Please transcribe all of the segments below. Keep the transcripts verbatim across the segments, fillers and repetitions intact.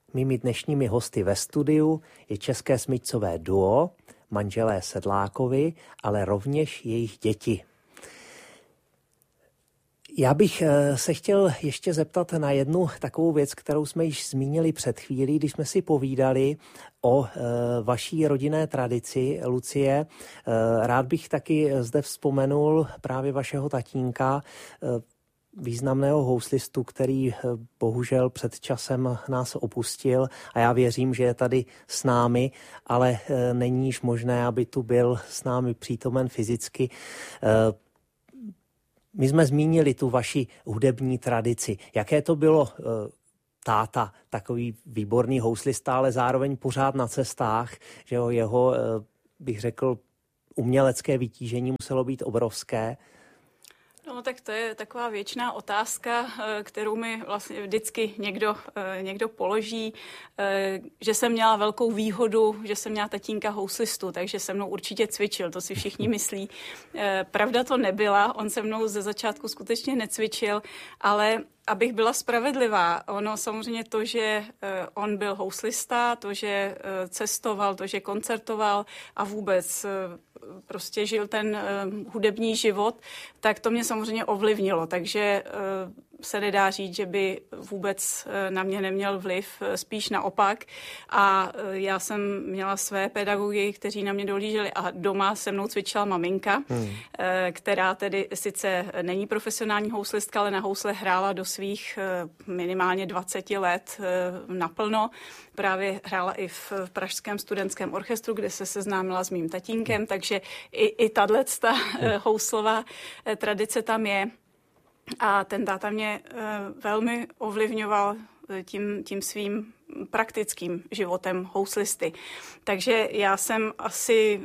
Mými dnešními hosty ve studiu je české smyčcové duo, manželé Sedlákovi, ale rovněž jejich děti. Já bych se chtěl ještě zeptat na jednu takovou věc, kterou jsme již zmínili před chvílí, když jsme si povídali o vaší rodinné tradici, Lucie. Rád bych taky zde vzpomenul právě vašeho tatínka, významného houslistu, který bohužel před časem nás opustil a já věřím, že je tady s námi, ale není již možné, aby tu byl s námi přítomen fyzicky. My jsme zmínili tu vaši hudební tradici. Jaké to bylo táta, takový výborný houslista, ale zároveň pořád na cestách, že jo, jeho, bych řekl, umělecké vytížení muselo být obrovské. No tak to je taková věčná otázka, kterou mi vlastně vždycky někdo, někdo položí, že jsem měla velkou výhodu, že jsem měla tatínka houslistu, takže se mnou určitě cvičil, to si všichni myslí. Pravda to nebyla, on se mnou ze začátku skutečně necvičil, ale abych byla spravedlivá, ono samozřejmě to, že on byl houslista, to, že cestoval, to, že koncertoval a vůbec prostě žil ten hudební život, tak to mě samozřejmě ovlivnilo, takže se nedá říct, že by vůbec na mě neměl vliv, spíš naopak. A já jsem měla své pedagogy, kteří na mě dohlíželi a doma se mnou cvičila maminka, hmm. která tedy sice není profesionální houslistka, ale na housle hrála do svých minimálně dvacet let naplno. Právě hrála i v Pražském studentském orchestru, kde se seznámila s mým tatínkem, takže i, i tato houslová tradice tam je. A ten táta mě velmi ovlivňoval tím, tím svým praktickým životem houslisty. Takže já jsem asi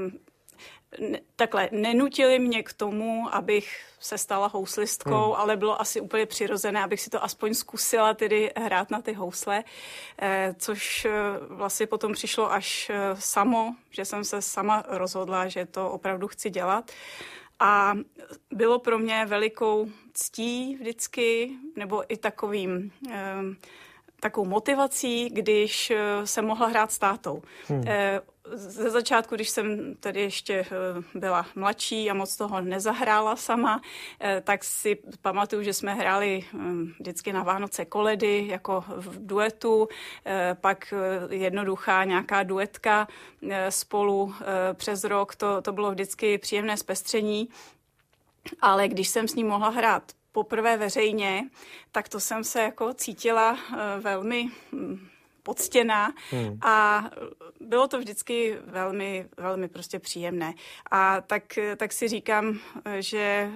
takhle, nenutili mě k tomu, abych se stala houslistkou, hmm. ale bylo asi úplně přirozené, abych si to aspoň zkusila tedy hrát na ty housle, což vlastně potom přišlo až samo, že jsem se sama rozhodla, že to opravdu chci dělat. A bylo pro mě velikou ctí vždycky, nebo i takovým, takovou motivací, když jsem mohla hrát s tátou. Hmm. Ze začátku, když jsem tady ještě byla mladší a moc toho nezahrála sama, tak si pamatuju, že jsme hráli vždycky na Vánoce koledy jako v duetu, pak jednoduchá nějaká duetka spolu přes rok, to, to bylo vždycky příjemné zpestření, ale když jsem s ním mohla hrát poprvé veřejně, tak to jsem se jako cítila velmi poctěná hmm. a bylo to vždycky velmi, velmi prostě příjemné. A tak, tak si říkám, že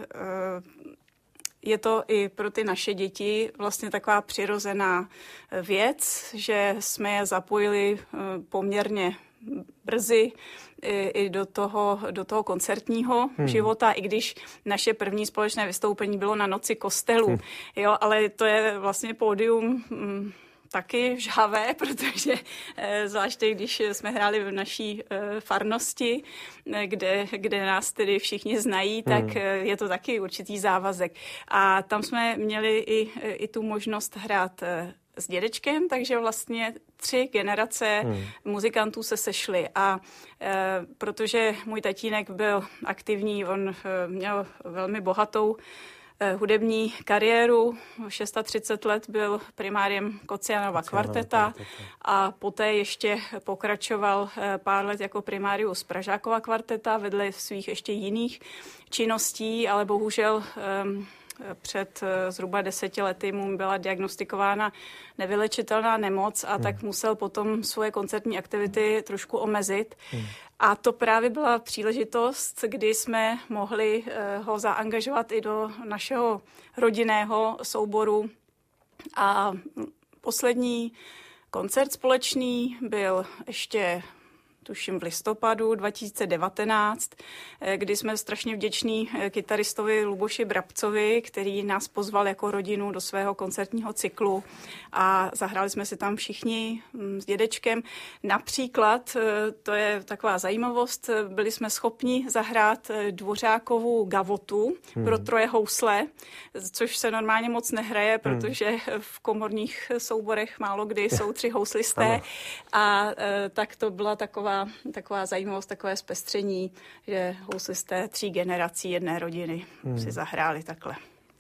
je to i pro ty naše děti vlastně taková přirozená věc, že jsme je zapojili poměrně brzy i do toho, do toho koncertního hmm. života, i když naše první společné vystoupení bylo na Noci kostelů. Hmm. Jo, ale to je vlastně pódium mm, taky žhavé, protože e, zvláště když jsme hráli v naší e, farnosti, e, kde, kde nás tedy všichni znají, hmm. tak e, je to taky určitý závazek. A tam jsme měli i, i tu možnost hrát e, s dědečkem, takže vlastně tři generace hmm. muzikantů se sešly a e, protože můj tatínek byl aktivní, on e, měl velmi bohatou e, hudební kariéru, třicet šest let byl primáriem Kocianova kvarteta a poté ještě pokračoval e, pár let jako primárius Pražákova kvarteta vedle svých ještě jiných činností, ale bohužel e, před zhruba deseti lety mu byla diagnostikována nevylečitelná nemoc a hmm. tak musel potom svoje koncertní aktivity trošku omezit. Hmm. A to právě byla příležitost, kdy jsme mohli ho zaangažovat i do našeho rodinného souboru. A poslední koncert společný byl ještě tuším v listopadu dva tisíce devatenáct, kdy jsme strašně vděční kytaristovi Luboši Brabcovi, který nás pozval jako rodinu do svého koncertního cyklu a zahráli jsme si tam všichni s dědečkem. Například, to je taková zajímavost, byli jsme schopni zahrát Dvořákovu gavotu hmm. pro troje housle, což se normálně moc nehraje, protože v komorních souborech málo kdy jsou tři houslisté a tak to byla taková, taková zajímavost, takové zpestření, že houslisté tří generací jedné rodiny hmm. si zahráli takhle.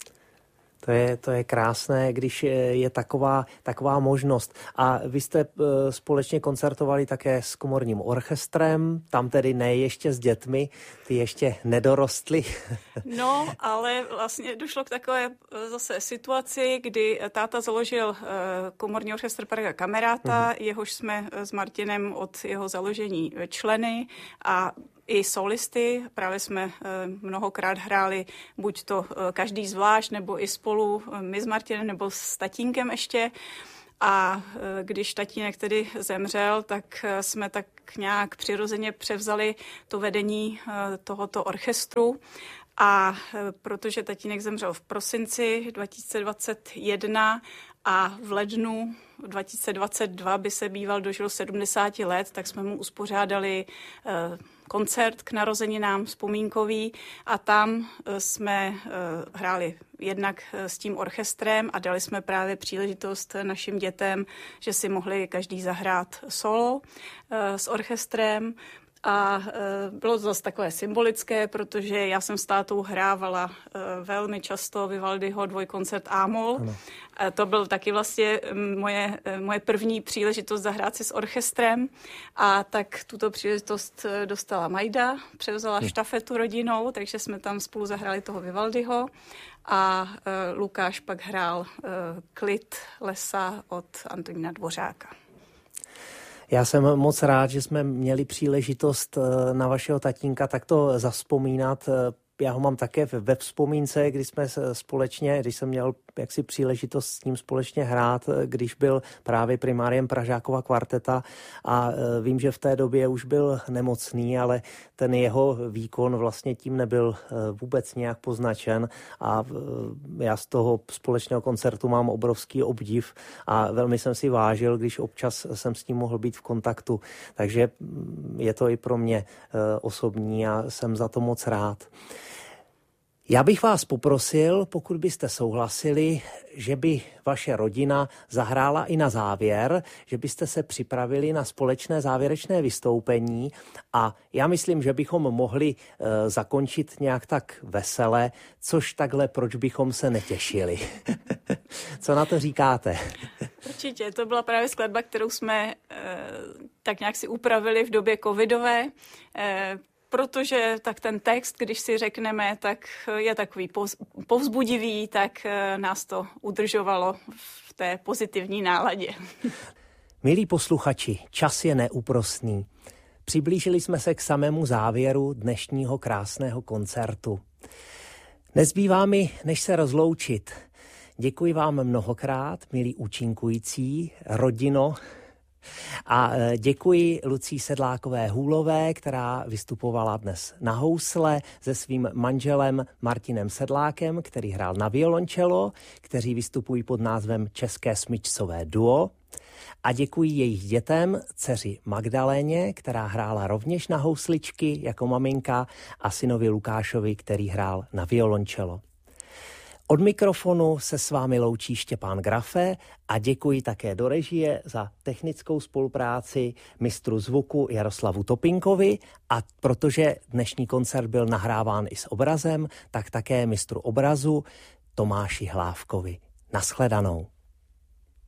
To je, to je krásné, když je taková, taková možnost. A vy jste společně koncertovali také s komorním orchestrem, tam tedy ne ještě s dětmi, ty ještě nedorostly. No, ale vlastně došlo k takové zase situaci, kdy táta založil komorní orchestr Praga Kameráta, uh-huh. jehož jsme s Martinem od jeho založení členy a i solisty. Právě jsme mnohokrát hráli buď to každý zvlášť, nebo i spolu my s Martinem, nebo s tatínkem ještě. A když tatínek tedy zemřel, tak jsme tak nějak přirozeně převzali to vedení tohoto orchestru. A protože tatínek zemřel v prosinci dva tisíce dvacet jedna a v lednu dva tisíce dvacet dva by se býval dožil sedmdesáti let, tak jsme mu uspořádali koncert k narozeninám vzpomínkový a tam jsme hráli jednak s tím orchestrem a dali jsme právě příležitost našim dětem, že si mohli každý zahrát solo s orchestrem. A bylo to zase takové symbolické, protože já jsem s tátou hrávala velmi často Vivaldiho dvojkoncert A-moll. Ano. To byl taky vlastně moje, moje první příležitost zahrát si s orchestrem a tak tuto příležitost dostala Majda, převzala štafetu rodinou, takže jsme tam spolu zahráli toho Vivaldiho a Lukáš pak hrál Klid lesa od Antonína Dvořáka. Já jsem moc rád, že jsme měli příležitost na vašeho tatínka takto zavzpomínat. Já ho mám také ve vzpomínce, kdy jsme společně, když jsem měl jaksi příležitost s ním společně hrát, když byl právě primáriem Pražákova kvarteta a vím, že v té době už byl nemocný, ale ten jeho výkon vlastně tím nebyl vůbec nějak poznačen a já z toho společného koncertu mám obrovský obdiv a velmi jsem si vážil, když občas jsem s ním mohl být v kontaktu, takže je to i pro mě osobní a jsem za to moc rád. Já bych vás poprosil, pokud byste souhlasili, že by vaše rodina zahrála i na závěr, že byste se připravili na společné závěrečné vystoupení a já myslím, že bychom mohli uh, zakončit nějak tak vesele, což takhle proč bychom se netěšili. Co na to říkáte? Určitě, to byla právě skladba, kterou jsme uh, tak nějak si upravili v době covidové, uh, protože tak ten text, když si řekneme, tak je takový povzbudivý, tak nás to udržovalo v té pozitivní náladě. Milí posluchači, čas je neúprosný. Přiblížili jsme se k samému závěru dnešního krásného koncertu. Nezbývá mi, než se rozloučit. Děkuji vám mnohokrát, milí účinkující, rodino, a děkuji Lucii Sedlákové Hůlové, která vystupovala dnes na housle se svým manželem Martinem Sedlákem, který hrál na violončelo, kteří vystupují pod názvem České smyčcové duo. A děkuji jejich dětem, dceři Magdaléně, která hrála rovněž na housličky jako maminka, a synovi Lukášovi, který hrál na violončelo. Od mikrofonu se s vámi loučí Štěpán Grafe a děkuji také do režie za technickou spolupráci mistru zvuku Jaroslavu Topinkovi a protože dnešní koncert byl nahráván i s obrazem, tak také mistru obrazu Tomáši Hlávkovi. Naschledanou.